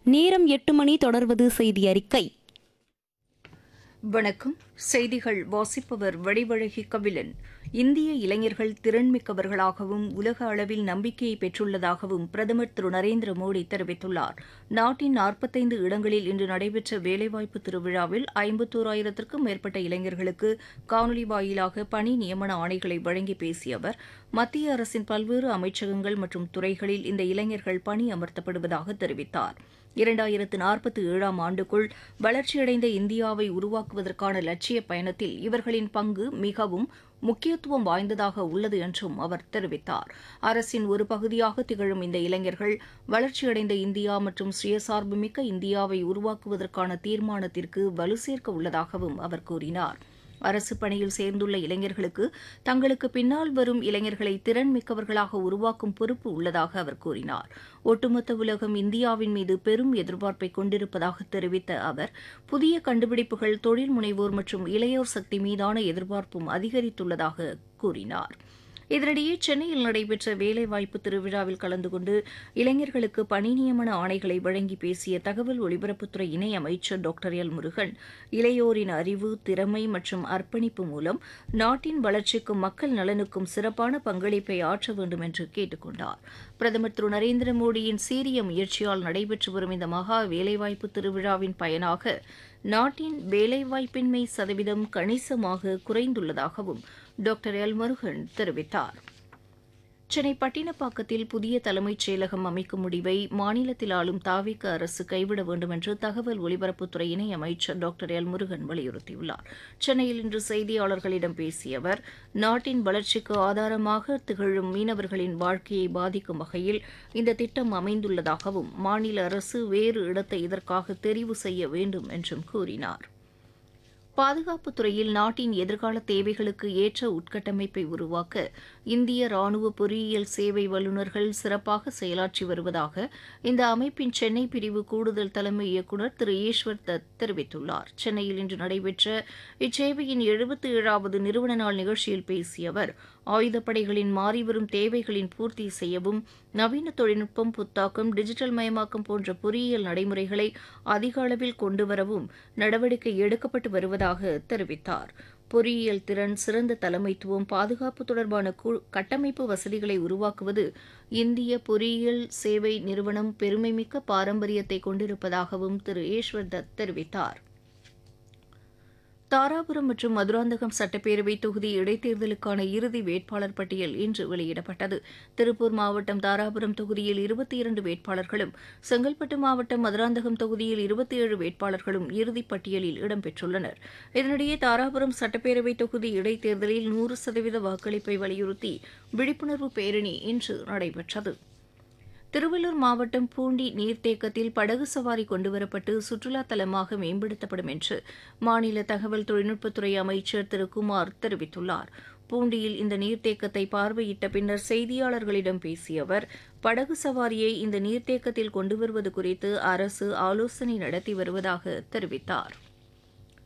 நேரம் 8 மணி. தொடர்வது செய்தி அறிக்கை. வணக்கம். செய்திகள் வாசிப்பவர் வடிவழகி கபிலன். இந்திய இளைஞர்கள் திறன்மிக்கவர்களாகவும் உலக அளவில் நம்பிக்கையை பெற்றுள்ளதாகவும் பிரதமர் திரு நரேந்திர மோடி தெரிவித்துள்ளார். நாட்டின் 45 இடங்களில் இன்று நடைபெற்ற வேலைவாய்ப்பு திருவிழாவில் 51,000க்கும் மேற்பட்ட இளைஞர்களுக்கு காணொலி வாயிலாக பணி நியமன ஆணைகளை வழங்கி பேசிய அவர், மத்திய அரசின் பல்வேறு அமைச்சகங்கள் மற்றும் துறைகளில் இந்த இளைஞர்கள் பணி அமர்த்தப்படுவதாக தெரிவித்தார். 2047ஆம் ஆண்டுக்குள் வளர்ச்சியடைந்த இந்தியாவை உருவாக்குவதற்கான லட்சிய பயணத்தில் இவர்களின் பங்கு மிகவும் முக்கியத்துவம் வாய்ந்ததாக உள்ளது என்றும் அவர் தெரிவித்தார். அரசின் ஒரு பகுதியாக திகழும் இந்த இளைஞர்கள் வளர்ச்சியடைந்த இந்தியா மற்றும் சுயசார்புமிக்க இந்தியாவை உருவாக்குவதற்கான தீர்மானத்திற்கு வலு சேர்க்க உள்ளதாகவும் அவர் கூறினார். அரசு பணியில் சேர்ந்துள்ள இளைஞர்களுக்கு தங்களுக்கு பின்னால் வரும் இளைஞர்களை திறன் மிக்கவர்களாக உருவாக்கும் பொறுப்பு உள்ளதாக அவர் கூறினார். ஒட்டுமொத்த உலகம் இந்தியாவின் மீது பெரும் எதிர்பார்ப்பை கொண்டிருப்பதாக தெரிவித்த அவர், புதிய கண்டுபிடிப்புகள், தொழில் முனைவோர் மற்றும் இளையோர் சக்தி மீதான எதிர்பார்ப்பும் அதிகரித்துள்ளதாக கூறினார். இதனிடையே சென்னையில் நடைபெற்ற வேலைவாய்ப்பு திருவிழாவில் கலந்து கொண்டு இளைஞர்களுக்கு பணி நியமன ஆணைகளை வழங்கி பேசிய தகவல் ஒலிபரப்புத்துறை இணையமைச்சர் டாக்டர் எல் முருகன், இளையோரின் அறிவு, திறமை மற்றும் அர்ப்பணிப்பு மூலம் நாட்டின் வளர்ச்சிக்கும் மக்கள் நலனுக்கும் சிறப்பான பங்களிப்பை ஆற்ற வேண்டும் என்று கேட்டுக் கொண்டார். பிரதமர் திரு நரேந்திர மோடியின் சீரிய முயற்சியால் நடைபெற்று வரும் இந்த மகா வேலைவாய்ப்பு திருவிழாவின் பயனாக நாட்டின் வேலைவாய்ப்பின்மை சதவீதம் கணிசமாக குறைந்துள்ளதாகவும் டாக்டர் எல் முருகன் தெரிவித்தார். சென்னை பட்டினப்பாக்கத்தில் புதிய தலைமைச் செயலகம் அமைக்கும் முடிவை மாநிலத்தில் ஆளும் தாவேகா அரசு கைவிட வேண்டும் என்று தகவல் ஒலிபரப்புத்துறை இணையமைச்சர் டாக்டர் எல் முருகன் வலியுறுத்தியுள்ளார். சென்னையில் இன்று செய்தியாளர்களிடம் பேசிய அவர், நாட்டின் வளர்ச்சிக்கு ஆதாரமாக திகழும் மீனவர்களின் வாழ்க்கையை பாதிக்கும் வகையில் இந்த திட்டம் அமைந்துள்ளதாகவும், மாநில அரசு வேறு இடத்தை இதற்காக தெரிவு செய்ய வேண்டும் என்றும் கூறினார். பாதுகாப்புத் துறையில் நாட்டின் எதிர்கால தேவைகளுக்கு ஏற்ற உட்கட்டமைப்பை உருவாக்க இந்திய ராணுவ பொறியியல் சேவை வல்லுநர்கள் சிறப்பாக செயலாற்றி வருவதாக இந்த அமைப்பின் சென்னை பிரிவு கூடுதல் தலைமை இயக்குநர் திரு ஈஸ்வர் தத் தெரிவித்துள்ளார். சென்னையில் இன்று நடைபெற்ற இச்சேவையின் 77வது நிறுவன நாள் நிகழ்ச்சியில் பேசிய அவர், ஆயுதப்படைகளின் மாறிவரும் தேவைகளின் பூர்த்தி செய்யவும் நவீன தொழில்நுட்பம், புத்தாக்கம், டிஜிட்டல் மயமாக்கம் போன்ற பொறியியல் நடைமுறைகளை அதிக அளவில் கொண்டுவரவும் நடவடிக்கை எடுக்கப்பட்டு வருவதாக தெரிவித்தார். பொறியியல் திறன், சிறந்த தலைமைத்துவம், பாதுகாப்பு தொடர்பான கட்டமைப்பு வசதிகளை உருவாக்குவது இந்திய பொறியியல் சேவை நிறுவனம் பெருமைமிக்க பாரம்பரியத்தை கொண்டிருப்பதாகவும் திரு ஈஸ்வர் தத் தெரிவித்தார். தாராபுரம் மற்றும் மதுராந்தகம் சட்டப்பேரவை தொகுதி இடைத்தேர்தலுக்கான இறுதி வேட்பாளர் பட்டியல் இன்று வெளியிடப்பட்டது. திருப்பூர் மாவட்டம் தாராபுரம் தொகுதியில் 22 வேட்பாளர்களும், செங்கல்பட்டு மாவட்டம் மதுராந்தகம் தொகுதியில் 27 வேட்பாளர்களும் இறுதிப் பட்டியலில் இடம்பெற்றுள்ளனர். இதனிடையே தாராபுரம் சட்டப்பேரவை தொகுதி இடைத்தேர்தலில் 100% வாக்களிப்பை வலியுறுத்தி விழிப்புணர்வு பேரணி இன்று நடைபெற்றது. திருவள்ளூர் மாவட்டம் பூண்டி நீர்த்தேக்கத்தில் படகு சவாரி கொண்டுவரப்பட்டு சுற்றுலா தலமாக மேம்படுத்தப்படும் என்று மாநில தகவல் தொழில்நுட்பத்துறை அமைச்சர் திரு குமார் தெரிவித்துள்ளார். பூண்டியில் இந்த நீர்த்தேக்கத்தை பார்வையிட்ட பின்னர் செய்தியாளர்களிடம் பேசிய அவர், படகு சவாரியை இந்த நீர்த்தேக்கத்தில் கொண்டுவருவது குறித்து அரசு ஆலோசனை நடத்தி வருவதாக தெரிவித்தார்.